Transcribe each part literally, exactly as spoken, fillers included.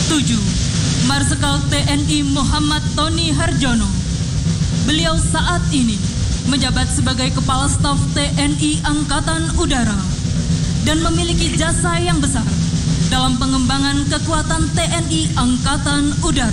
Tujuh, Marsikal T N I Muhammad Tony Harjono. Beliau saat ini menjabat sebagai Kepala Staf T N I Angkatan Udara dan memiliki jasa yang besar dalam pengembangan kekuatan T N I Angkatan Udara.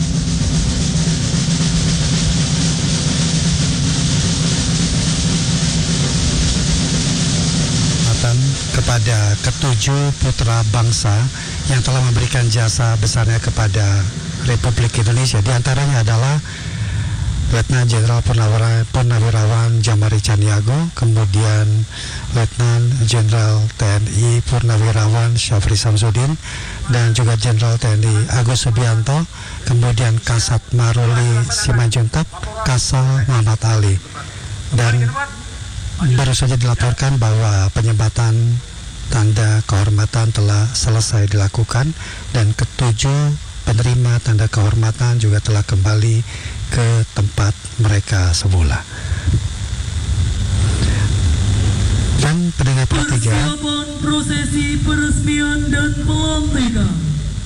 Kepada ketujuh putra bangsa yang telah memberikan jasa besarnya kepada Republik Indonesia, di antaranya adalah Letnan Jenderal Purnawirawan Jamari Caniago, kemudian Letnan Jenderal T N I Purnawirawan Syafri Samsudin, dan juga Jenderal T N I Agus Subianto, kemudian Kasat Maruli Simanjuntak, Kasal Muhammad Ali. Dan baru saja dilaporkan bahwa penyembatan tanda kehormatan telah selesai dilakukan dan ketujuh penerima tanda kehormatan juga telah kembali ke tempat mereka semula. Dan pendengar pertiga, persiapan prosesi peresmian dan pelantikan.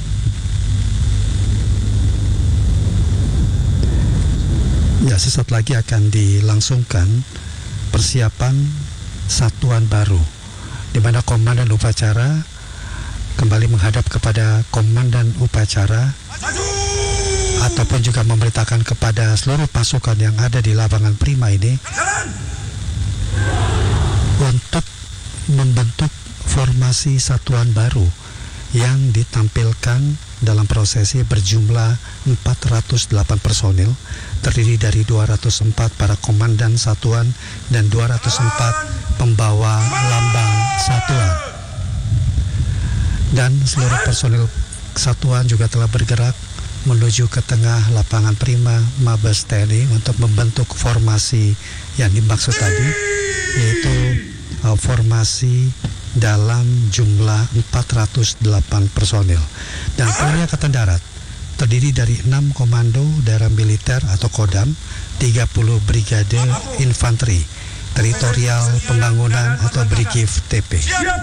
Ya, sesaat lagi akan dilangsungkan persiapan satuan baru, di mana komandan upacara kembali menghadap kepada komandan upacara ataupun juga memberitakan kepada seluruh pasukan yang ada di lapangan Prima ini untuk membentuk formasi satuan baru yang ditampilkan dalam prosesi berjumlah empat ratus delapan personil, terdiri dari dua ratus empat para komandan satuan dan dua ratus empat pembawa lambang satuan. Dan seluruh personil satuan juga telah bergerak menuju ke tengah lapangan Prima Mabes T N I untuk membentuk formasi yang dimaksud tadi, yaitu uh, formasi dalam jumlah empat ratus delapan personil. Dan Tni Angkatan Darat terdiri dari enam komando daerah militer atau Kodam, tiga puluh brigade infanteri, teritorial pembangunan atau Brigif T P.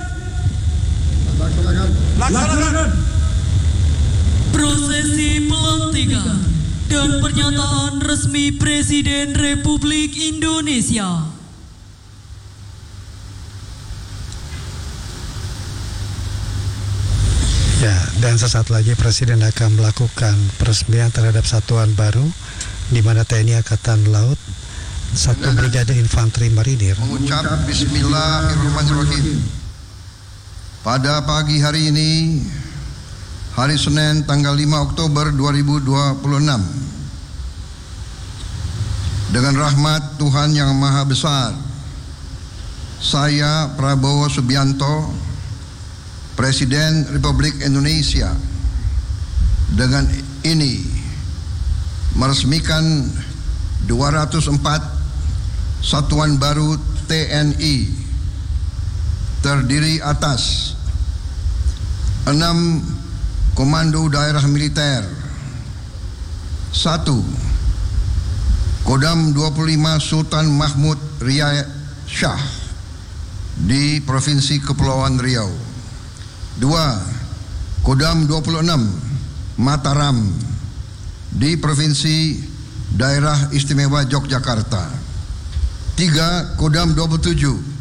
Prosesi pelantikan dan pernyataan resmi Presiden Republik Indonesia. Ya, dan sesaat lagi Presiden akan melakukan peresmian terhadap satuan baru, di mana T N I Angkatan Laut satu brigade infanteri marinir mengucap Bismillahirrahmanirrahim. Pada pagi hari ini, hari Senin tanggal lima Oktober dua ribu dua puluh enam, dengan rahmat Tuhan yang Maha Besar, saya Prabowo Subianto, Presiden Republik Indonesia, dengan ini meresmikan dua ratus empat satuan baru T N I, terdiri atas enam komando daerah militer, satu Kodam dua puluh lima Sultan Mahmud Riyad Shah di Provinsi Kepulauan Riau, dua Kodam dua puluh enam Mataram di Provinsi Daerah Istimewa Yogyakarta, tiga Kodam dua puluh tujuh